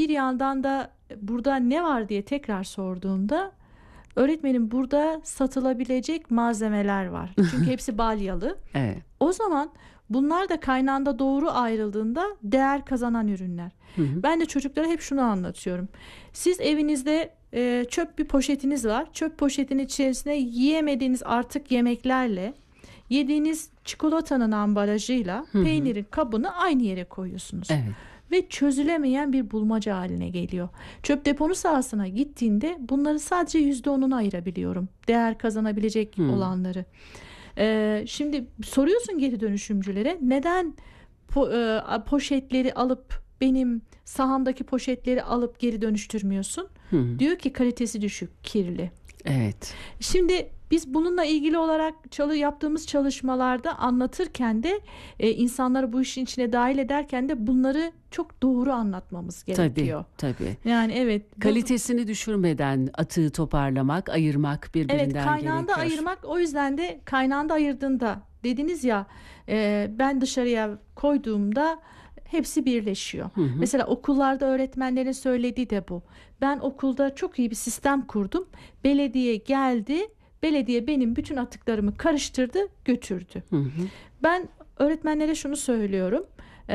bir yandan da burada ne var diye tekrar sorduğumda öğretmenim burada satılabilecek malzemeler var. Çünkü hepsi balyalı. Evet. O zaman bunlar da kaynağında doğru ayrıldığında değer kazanan ürünler. Ben de çocuklara hep şunu anlatıyorum. Siz evinizde çöp bir poşetiniz var. Çöp poşetinin içerisine yiyemediğiniz artık yemeklerle, yediğiniz çikolatanın ambalajıyla peynirin kabını aynı yere koyuyorsunuz. Evet. Ve çözülemeyen bir bulmaca haline geliyor. Çöp deponu sahasına gittiğinde bunları sadece %10'unu ayırabiliyorum. Değer kazanabilecek olanları. Şimdi soruyorsun geri dönüşümcülere, neden poşetleri alıp benim sahamdaki poşetleri alıp geri dönüştürmüyorsun? Diyor ki kalitesi düşük, kirli. Evet. Şimdi biz bununla ilgili olarak yaptığımız çalışmalarda anlatırken de insanları bu işin içine dahil ederken de bunları çok doğru anlatmamız gerekiyor. Tabii. Yani evet. Kalitesini düşürmeden atığı toparlamak, ayırmak birbirinden gerekiyor. Evet, kaynağında ayırmak. O yüzden de kaynağında ayırdığında dediniz ya, ben dışarıya koyduğumda hepsi birleşiyor. Mesela okullarda öğretmenlerin söylediği de bu. Ben okulda çok iyi bir sistem kurdum. Belediye geldi. Belediye benim bütün atıklarımı karıştırdı, götürdü. Ben öğretmenlere şunu söylüyorum.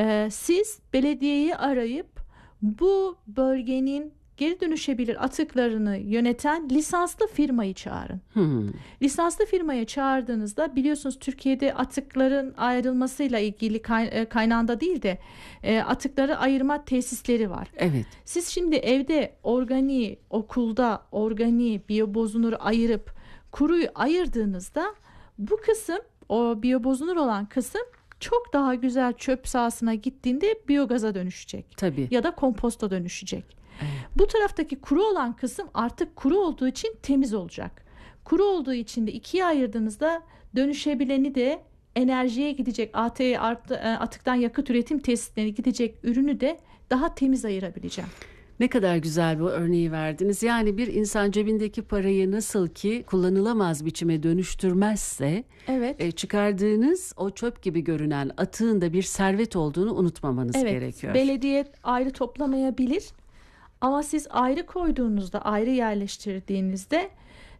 Siz belediyeyi arayıp bu bölgenin geri dönüşebilir atıklarını yöneten lisanslı firmayı çağırın. Lisanslı firmayı çağırdığınızda biliyorsunuz Türkiye'de atıkların ayrılmasıyla ilgili kaynağında değil de atıkları ayırma tesisleri var. Evet. Siz şimdi evde organiği, okulda organiği, biyobozunuru ayırıp kuruyu ayırdığınızda bu kısım, o biyobozunur olan kısım çok daha güzel çöp sahasına gittiğinde biyogaza dönüşecek. Tabii. Ya da komposta dönüşecek. Evet. Bu taraftaki kuru olan kısım artık kuru olduğu için temiz olacak. Kuru olduğu için de ikiye ayırdığınızda dönüşebileni de enerjiye gidecek, atıktan yakıt üretim tesislerine gidecek ürünü de daha temiz ayırabileceğim. Ne kadar güzel bu örneği verdiniz. Yani bir insan cebindeki parayı nasıl ki kullanılamaz biçime dönüştürmezse, evet, çıkardığınız o çöp gibi görünen atığın da bir servet olduğunu unutmamanız gerekiyor. Belediye ayrı toplamayabilir ama siz ayrı koyduğunuzda, ayrı yerleştirdiğinizde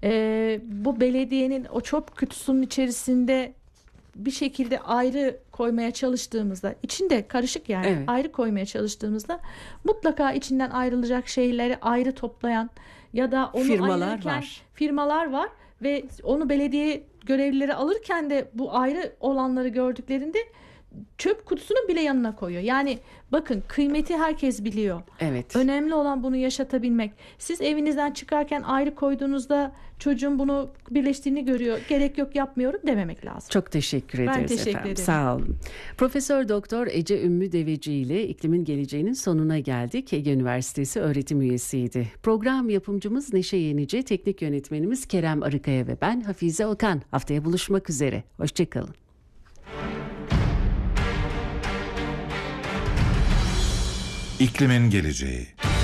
bu belediyenin o çöp kutusunun içerisinde bir şekilde ayrı koymaya çalıştığımızda, içinde karışık yani, evet, ayrı koymaya çalıştığımızda mutlaka içinden ayrılacak şeyleri ayrı toplayan ya da onu firmalar var ve onu belediye görevlileri alırken de bu ayrı olanları gördüklerinde çöp kutusunun bile yanına koyuyor. Yani bakın, kıymeti herkes biliyor. Evet. Önemli olan bunu yaşatabilmek. Siz evinizden çıkarken ayrı koyduğunuzda çocuğun bunu birleştiğini görüyor. Gerek yok, yapmıyorum dememek lazım. Çok teşekkür ederiz ben teşekkür efendim. ederim. Sağ olun. Profesör Doktor Ece Ümmü Deveci ile iklimin geleceğinin sonuna geldik. Ege Üniversitesi öğretim üyesiydi. Program yapımcımız Neşe Yenici, teknik yönetmenimiz Kerem Arıkaya ve ben Hafize Okan. Haftaya buluşmak üzere. Hoşçakalın. İklimin geleceği.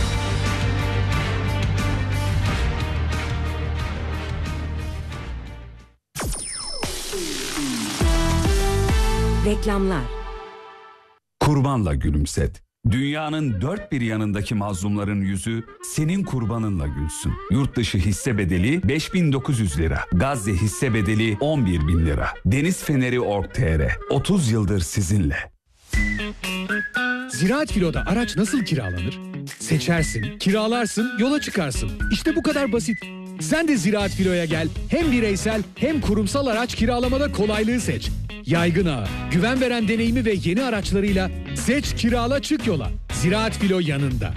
Reklamlar. Kurbanla gülümset. Dünyanın dört bir yanındaki mazlumların yüzü senin kurbanınla gülsün. Yurt dışı hisse bedeli 5.900 lira. Gazze hisse bedeli 11.000 lira. Deniz Feneri Org.tr 30 yıldır sizinle. Ziraat Filo'da araç nasıl kiralanır? Seçersin, kiralarsın, yola çıkarsın. İşte bu kadar basit. Sen de Ziraat Filo'ya gel. Hem bireysel hem kurumsal araç kiralamada kolaylığı seç. Yaygın ağı, güven veren deneyimi ve yeni araçlarıyla seç, kirala, çık yola. Ziraat Filo yanında.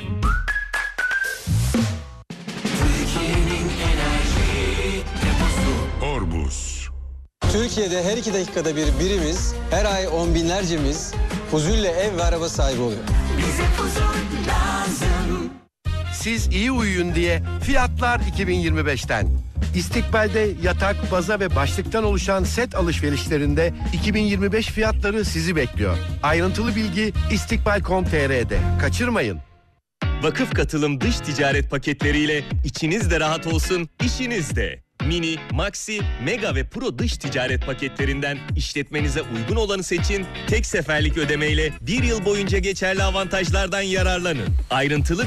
Orbus. Türkiye'de her 2 dakikada bir birimiz, her ay on binlercemiz huzurla ev ve araba sahibi oluyor. Bize huzur lazım. Siz iyi uyuyun diye fiyatlar 2025'ten. İstikbal'de yatak, baza ve başlıktan oluşan set alışverişlerinde 2025 fiyatları sizi bekliyor. Ayrıntılı bilgi istikbal.com.tr'de. Kaçırmayın. Vakıf katılım dış ticaret paketleriyle içiniz de rahat olsun, işiniz de. Mini, Maxi, Mega ve Pro dış ticaret paketlerinden işletmenize uygun olanı seçin. Tek seferlik ödemeyle 1 yıl boyunca geçerli avantajlardan yararlanın. Ayrıntılı